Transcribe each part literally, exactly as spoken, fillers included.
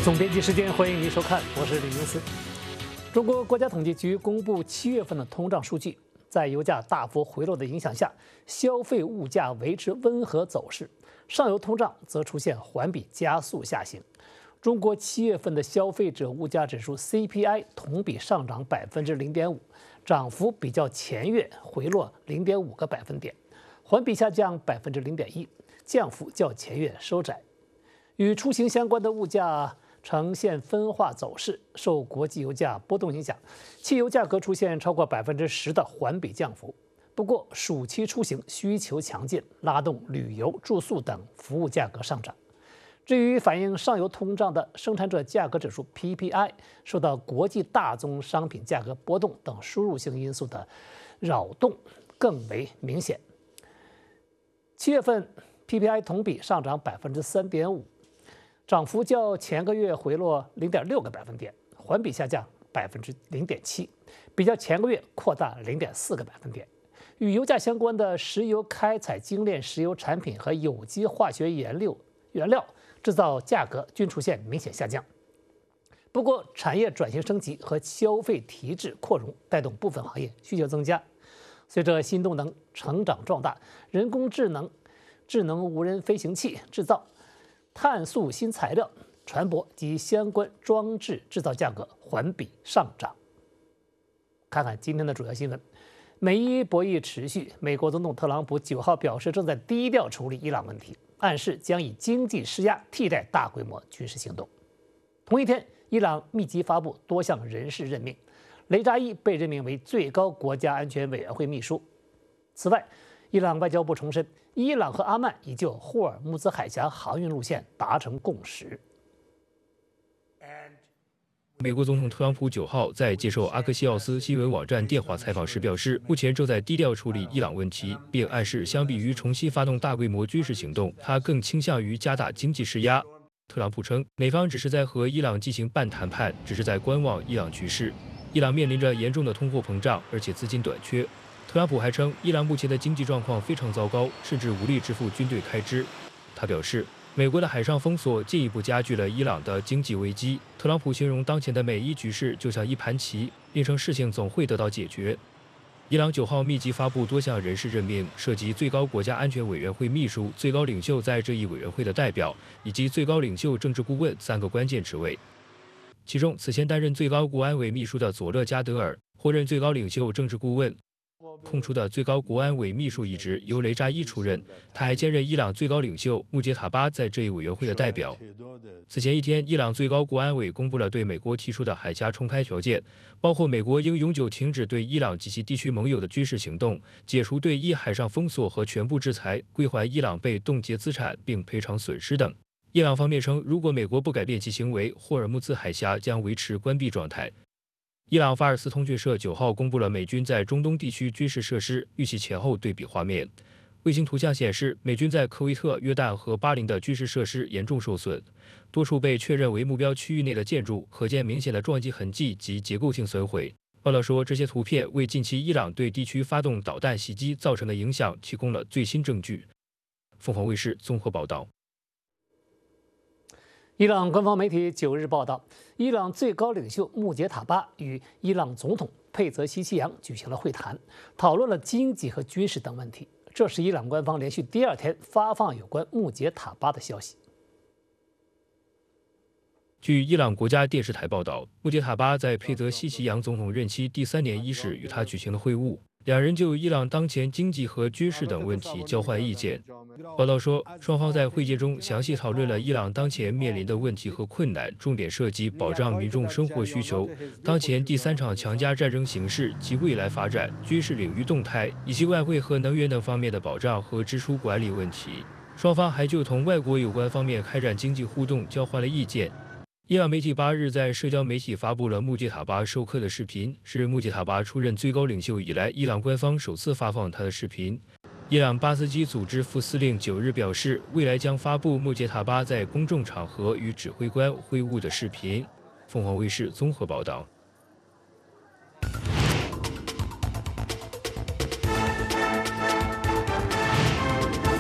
总编辑时间，欢迎您收看，我是李云思。中国国家统计局公布七月份的通胀数据，在油价大幅回落的影响下，消费物价维持温和走势，上游通胀则出现环比加速下行。中国七月份的消费者物价指数 C P I 同比上涨百分之零点五，涨幅比较前月回落零点五个百分点，环比下降百分之零点一，降幅较前月收窄。与出行相关的物价呈现分化走势，受国际油价波动影响，汽油价格出现超过百分之十的环比降幅。不过，暑期出行需求强劲，拉动旅游、住宿等服务价格上涨。至于反映上游通胀的生产者价格指数 P P I， 受到国际大宗商品价格波动等输入性因素的扰动更为明显。七月份 P P I 同比上涨百分之三点五。涨幅较前个月回落零点六个百分点，环比下降百分之零点七，比较前个月扩大零点四个百分点。与油价相关的石油开采精炼石油产品和有机化学原料原料制造价格均出现明显下降。不过，产业转型升级和消费提质扩容带动部分行业需求增加。随着新动能成长壮大，人工智能、智能无人飞行器制造、碳素新材料、船舶及相关装置制造价格环比上涨。看看今天的主要新闻，美伊博弈持续。美国总统特朗普九号表示，正在低调处理伊朗问题，暗示将以经济施压替代大规模军事行动。同一天，伊朗密集发布多项人事任命，雷扎伊被任命为最高国家安全委员会秘书。此外，伊朗外交部重申，伊朗和阿曼已就霍尔木兹海峡航运路线达成共识。 美国总统特朗普九号在接受阿克西奥斯新闻网站电话采访时表示，目前正在低调处理伊朗问题，并暗示相比于重新发动大规模军事行动，他更倾向于加大经济施压。特朗普称，美方只是在和伊朗进行半谈判，只是在观望伊朗局势。伊朗面临着严重的通货膨胀，而且资金短缺。特朗普还称，伊朗目前的经济状况非常糟糕，甚至无力支付军队开支。他表示，美国的海上封锁进一步加剧了伊朗的经济危机。特朗普形容当前的美伊局势就像一盘棋，并称事情总会得到解决。伊朗九号密集发布多项人事任命，涉及最高国家安全委员会秘书、最高领袖在这一委员会的代表，以及最高领袖政治顾问三个关键职位。其中，此前担任最高国安委秘书的佐勒加德尔获任最高领袖政治顾问。空出的最高国安委秘书一职由雷扎伊出任，他还兼任伊朗最高领袖穆杰塔巴在这一委员会的代表。此前一天，伊朗最高国安委公布了对美国提出的海峡重开条件，包括美国应永久停止对伊朗及其地区盟友的军事行动，解除对伊海上封锁和全部制裁，归还伊朗被冻结资产并赔偿损失等。伊朗方面称，如果美国不改变其行为，霍尔木兹海峡将维持关闭状态。伊朗法尔斯通讯社九号公布了美军在中东地区军事设施预期前后对比画面。卫星图像显示，美军在科威特、约旦和巴林的军事设施严重受损，多处被确认为目标区域内的建筑可见明显的撞击痕迹及结构性损毁。报道说，这些图片为近期伊朗对地区发动导弹袭击造成的影响提供了最新证据。凤凰卫视综合报道。 伊朗官方媒体九日报道，伊朗最高领袖穆杰塔巴与伊朗总统佩泽西奇扬举行了会谈，讨论了经济和军事等问题。这是伊朗官方连续第二天发放有关穆杰塔巴的消息。 据伊朗国家电视台报道，穆杰塔巴在佩泽西奇扬总统任期第三年伊始与他举行了会晤，两人就伊朗当前经济和军事等问题交换意见。报道说，双方在会见中详细讨论了伊朗当前面临的问题和困难，重点涉及保障民众生活需求、当前第三场强加战争形势及未来发展、军事领域动态，以及外汇和能源等方面的保障和支出管理问题。双方还就同外国有关方面开展经济互动交换了意见。伊朗媒体八日在社交媒体发布了穆杰塔巴授课的视频，是穆杰塔巴出任最高领袖以来，伊朗官方首次发放他的视频。伊朗巴斯基组织副司令九日表示，未来将发布穆杰塔巴在公众场合与指挥官会晤的视频。凤凰卫视综合报道。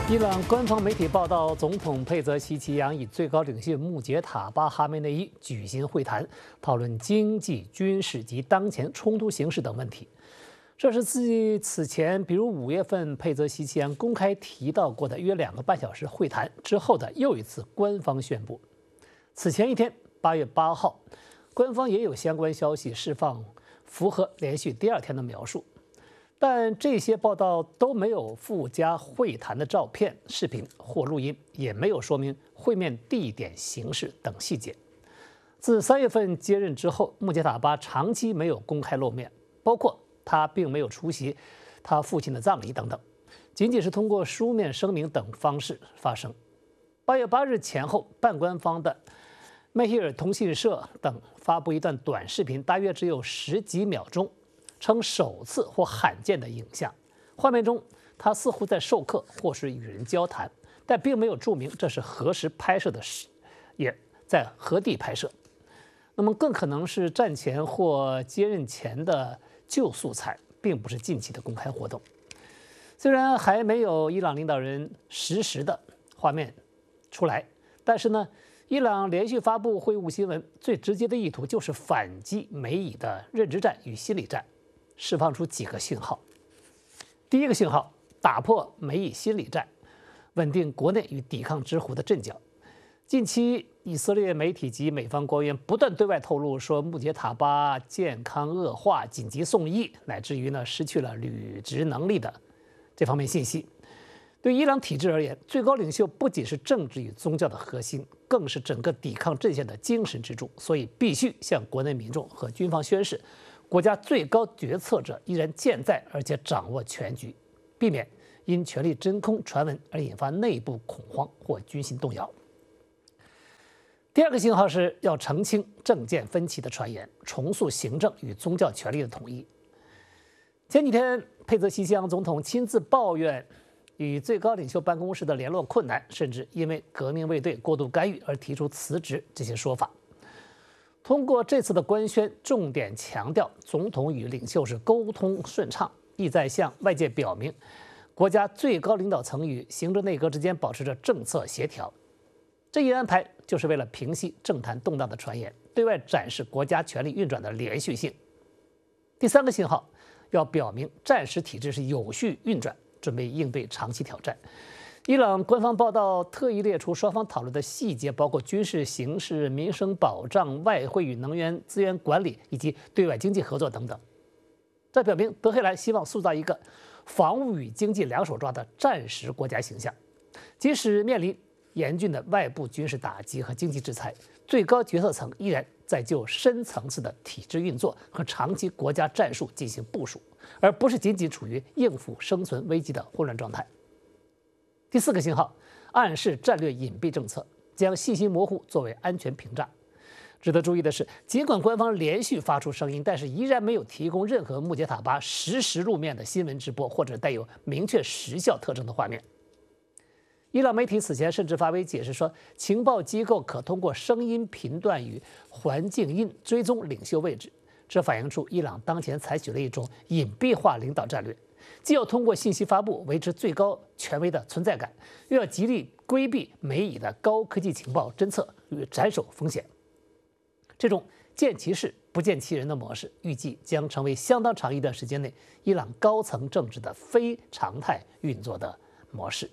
伊朗官方媒体报道，总统佩泽西奇扬与最高领袖穆杰塔巴哈梅内伊举行会谈，讨论经济、军事及当前冲突形势等问题。这是自此前，比如五月份佩泽西奇扬公开提到过的约两个半小时会谈之后的又一次官方宣布。此前一天，八月八号，官方也有相关消息释放，符合连续第二天的描述。但这些报道都没有附加会谈的照片、视频或录音，也没有说明会面地点、形式等细节。自三月份接任之后，穆杰塔巴长期没有公开露面，包括他并没有出席他父亲的葬礼等等，仅仅是通过书面声明等方式发声。八月八日前后，半官方的梅希尔通讯社等发布一段短视频，大约只有十几秒钟。称首次或罕见的影像，画面中他似乎在授课或是与人交谈，但并没有注明这是何时拍摄的，也在何地拍摄。那么更可能是战前或接任前的旧素材，并不是近期的公开活动。虽然还没有伊朗领导人实时的画面出来，但是呢，伊朗连续发布会晤新闻，最直接的意图就是反击美以的认知战与心理战。释放出几个信号。第一个信号，打破美以心理战，稳定国内与抵抗之虎的阵脚。近期，以色列媒体及美方官员不断对外透露说，穆杰塔巴健康恶化，紧急送医，乃至于呢失去了履职能力的这方面信息。对伊朗体制而言，最高领袖不仅是政治与宗教的核心，更是整个抵抗阵线的精神支柱，所以必须向国内民众和军方宣示。国家最高决策者依然健在，而且掌握全局，避免因权力真空传闻而引发内部恐慌或军心动摇。第二个信号是要澄清政见分歧的传言，重塑行政与宗教权力的统一。前几天，佩泽西奇扬总统亲自抱怨与最高领袖办公室的联络困难，甚至因为革命卫队过度干预而提出辞职这些说法。通过这次的官宣，重点强调总统与领袖是沟通顺畅，意在向外界表明，国家最高领导层与行政内阁之间保持着政策协调。这一安排就是为了平息政坛动荡的传言，对外展示国家权力运转的连续性。第三个信号，要表明战时体制是有序运转，准备应对长期挑战。伊朗官方报道特意列出双方讨论的细节，包括军事形势、民生保障、外汇与能源资源管理以及对外经济合作等等。这表明德黑兰希望塑造一个防务与经济两手抓的战时国家形象，即使面临严峻的外部军事打击和经济制裁，最高决策层依然在就深层次的体制运作和长期国家战术进行部署，而不是仅仅处于应付生存危机的混乱状态。第四个信号，暗示战略隐蔽政策，将信息模糊作为安全屏障。值得注意的是，尽管官方连续发出声音，但是依然没有提供任何穆杰塔巴实时露面的新闻直播或者带有明确时效特征的画面。伊朗媒体此前甚至发微解释说，情报机构可通过声音频段与环境音追踪领袖位置，这反映出伊朗当前采取了一种隐蔽化领导战略。既要通过信息发布维持最高权威的存在感，又要极力规避美以的高科技情报侦测与斩首风险。这种见其事不见其人的模式，预计将成为相当长一段时间内伊朗高层政治的非常态运作的模式。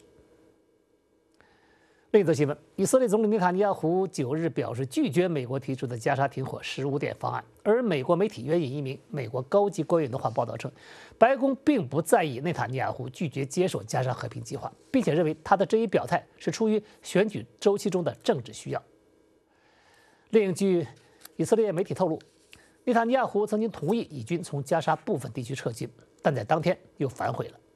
另一则新闻，以色列总理内塔尼亚胡九日表示拒绝美国提出的加沙停火十五点方案，而美国媒体援引一名美国高级官员的话报道称，白宫并不在意内塔尼亚胡拒绝接受加沙和平计划，并且认为他的这一表态是出于选举周期中的政治需要。另据以色列媒体透露，内塔尼亚胡曾经同意以军从加沙部分地区撤军，但在当天又反悔了。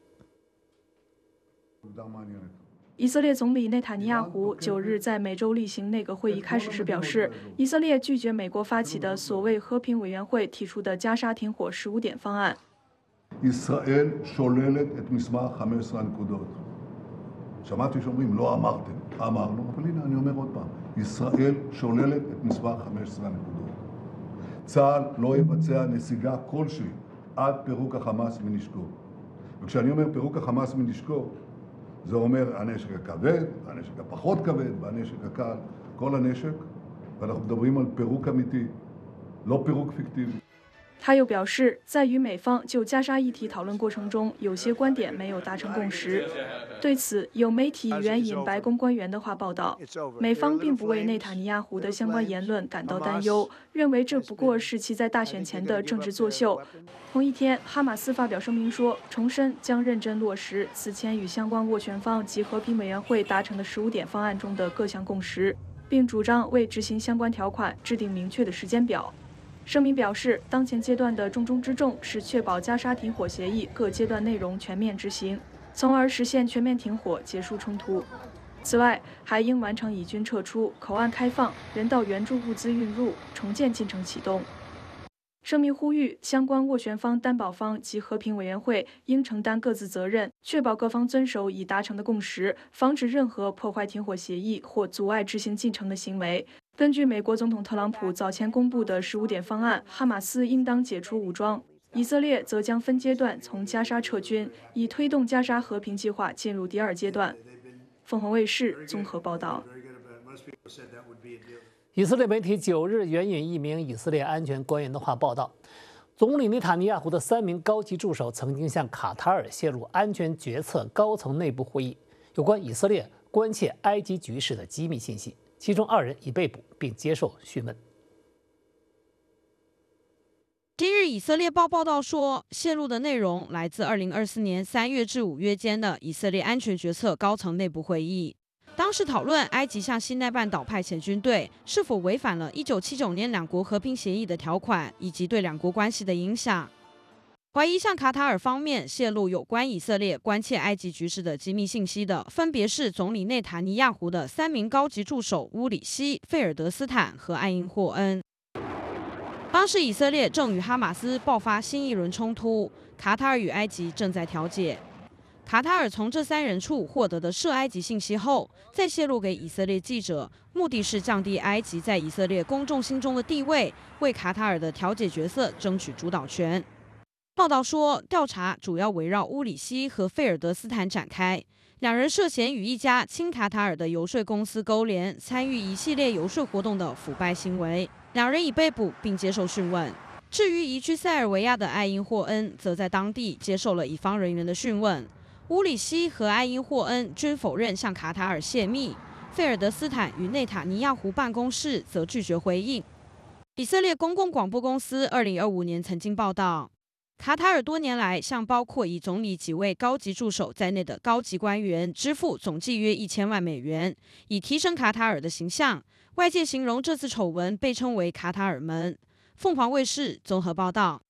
以色列总理内塔尼亚胡九日在美洲例行内阁会议开始时表示，以色列拒绝美国发起的所谓和平委员会提出的加沙停火十五点方案。 ישראל שוללת את מסמך חמש עשרה הנקודות. שמעתי שאומרים לא אמרתם, אמרנו, אבל הנה אני אומר עוד פעם, ישראל שוללת את מסמך חמש עשרה הנקודות. צה"ל לא יבצע נסיגה כלשהי עד פירוק החמאס מנשקו. וכשאני אומר פירוק החמאס מנשקו, זה אומר הנשק הכבד, הנשק הפחות כבד והנשק הקל, כל הנשק, ואנחנו מדברים על פירוק אמיתי, לא פירוק פיקטיבי. 他又表示，在与美方就加沙议题讨论过程中，有些观点没有达成共识。对此，有媒体援引白宫官员的话报道，美方并不为内塔尼亚胡的相关言论感到担忧，认为这不过是其在大选前的政治作秀。同一天，哈马斯发表声明说，重申将认真落实此前与相关斡旋方及和平委员会达成的十五点方案中的各项共识，并主张为执行相关条款制定明确的时间表。声明表示，当前阶段的重中之重是确保加沙停火协议各阶段内容全面执行，从而实现全面停火，结束冲突。此外，还应完成以军撤出、口岸开放、人道援助物资运入、重建进程启动。声明呼吁相关斡旋方、担保方及和平委员会应承担各自责任，确保各方遵守已达成的共识，防止任何破坏停火协议或阻碍执行进程的行为。根据美国总统特朗普早前公布的十五点方案，哈马斯应当解除武装，以色列则将分阶段从加沙撤军，以推动加沙和平计划进入第二阶段。凤凰卫视综合报道。 以色列媒体九日援引一名以色列安全官员的话报道，总理内塔尼亚胡的三名高级助手曾经向卡塔尔泄露安全决策高层内部会议有关以色列关切埃及局势的机密信息。其中二人已被捕并接受讯问。 今日以色列报报道说，泄露的内容来自二零二四年三月至五月间的以色列安全决策高层内部会议。当时讨论埃及向西奈半岛派遣军队是否违反了一九七九年两国和平协议的条款，以及对两国关系的影响。怀疑向卡塔尔方面泄露有关以色列关切埃及局势的机密信息的，分别是总理内塔尼亚胡的三名高级助手乌里希、费尔德斯坦和艾因霍恩。当时以色列正与哈马斯爆发新一轮冲突，卡塔尔与埃及正在调解。卡塔尔从这三人处获得的涉埃及信息后，再泄露给以色列记者，目的是降低埃及在以色列公众心中的地位，为卡塔尔的调解角色争取主导权。报道说，调查主要围绕乌里希和费尔德斯坦展开，两人涉嫌与一家亲卡塔尔的游说公司勾连，参与一系列游说活动的腐败行为。两人已被捕并接受讯问。至于移居塞尔维亚的艾因霍恩，则在当地接受了乙方人员的讯问。乌里希和艾因霍恩均否认向卡塔尔泄密，费尔德斯坦与内塔尼亚胡办公室则拒绝回应。以色列公共广播公司二零二五年曾经报道，卡塔尔多年来向包括以总理几位高级助手在内的高级官员支付总计约一千万美元，以提升卡塔尔的形象。外界形容这次丑闻被称为卡塔尔门。凤凰卫视综合报道。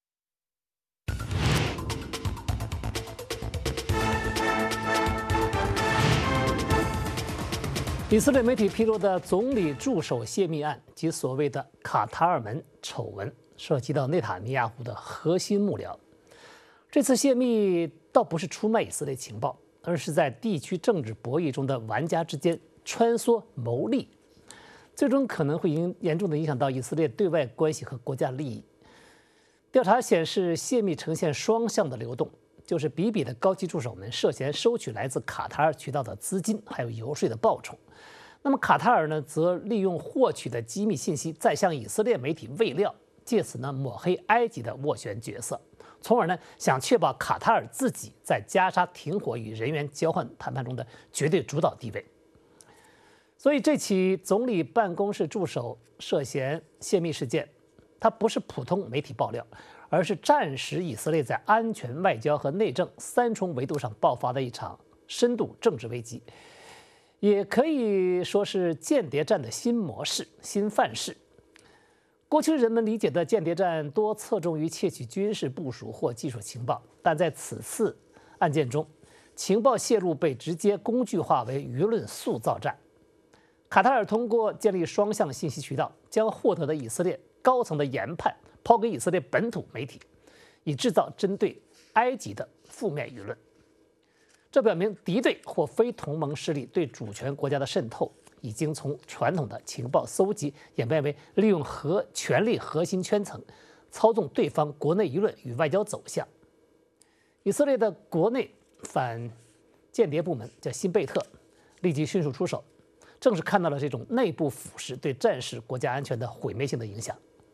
以色列媒体披露的总理助手泄密案及所谓的卡塔尔门丑闻，涉及到内塔尼亚胡的核心幕僚。这次泄密倒不是出卖以色列情报，而是在地区政治博弈中的玩家之间穿梭谋利，最终可能会影严重的影响到以色列对外关系和国家利益。调查显示，泄密呈现双向的流动，就是比比的高级助手们涉嫌收取来自卡塔尔渠道的资金，还有游说的报酬。那么卡塔尔呢，则利用获取的机密信息，再向以色列媒体喂料，借此呢抹黑埃及的斡旋角色，从而呢想确保卡塔尔自己在加沙停火与人员交换谈判中的绝对主导地位。所以这起总理办公室助手涉嫌泄密事件，它不是普通媒体爆料，而是战时以色列在安全、外交和内政三重维度上爆发的一场深度政治危机，也可以说是间谍战的新模式、新范式。过去人们理解的间谍战多侧重于窃取军事部署或技术情报，但在此次案件中，情报泄露被直接工具化为舆论塑造战。卡塔尔通过建立双向信息渠道，将获得的以色列高层的研判抛给以色列本土媒体，以制造针对埃及的负面舆论。这表明敌对或非同盟势力对主权国家的渗透，已经从传统的情报搜集演变为利用核权力核心圈层，操纵对方国内舆论与外交走向。以色列的国内反间谍部门叫辛贝特，立即迅速出手，正是看到了这种内部腐蚀对战时国家安全的毁灭性的影响。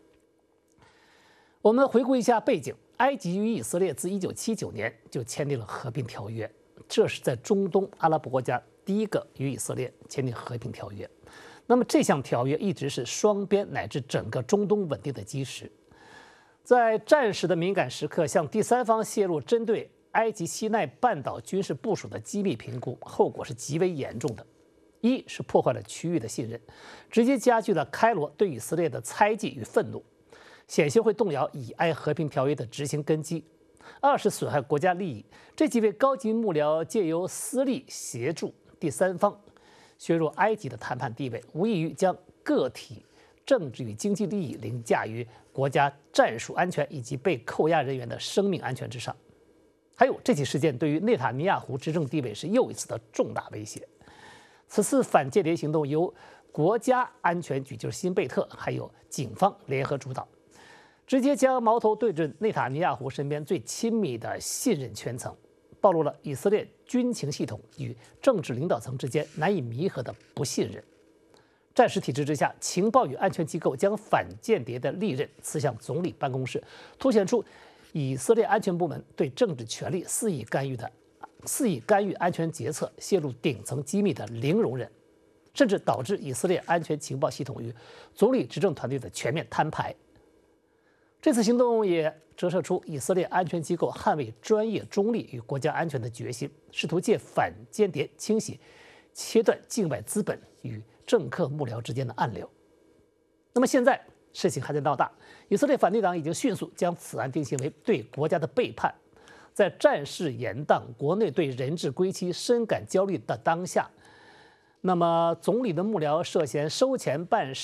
我们回顾一下背景，埃及与以色列自一九七九年就签订了和平条约，这是在中东阿拉伯国家第一个与以色列签订和平条约。那么这项条约一直是双边乃至整个中东稳定的基石。在战时的敏感时刻，向第三方泄露针对埃及西奈半岛军事部署的机密评估，后果是极为严重的。一是破坏了区域的信任，直接加剧了开罗对以色列的猜忌与愤怒，险些会动摇以埃和平条约的执行根基。二是损害国家利益，这几位高级幕僚借由私利协助第三方削弱埃及的谈判地位，无异于将个体政治与经济利益凌驾于国家战术安全以及被扣押人员的生命安全之上。还有，这起事件对于内塔尼亚胡执政地位是又一次的重大威胁。此次反间谍行动由国家安全局，就是辛贝特，还有警方联合主导，直接将矛头对准内塔尼亚胡身边最亲密的信任圈层，暴露了以色列军情系统与政治领导层之间难以弥合的不信任。战时体制之下，情报与安全机构将反间谍的利刃刺向总理办公室，凸显出以色列安全部门对政治权力肆意干预的肆意干预安全决策、泄露顶层机密的零容忍，甚至导致以色列安全情报系统与总理执政团队的全面摊牌。这次行动也折射出以色列安全机构捍卫专业中立与国家安全的决心，试图借反间谍清洗、切断境外资本与政客幕僚之间的暗流。那么现在事情还在闹大，以色列反对党已经迅速将此案定性为对国家的背叛。在战事延宕、国内对人质归期深感焦虑的当下，那么总理的幕僚涉嫌收钱办事。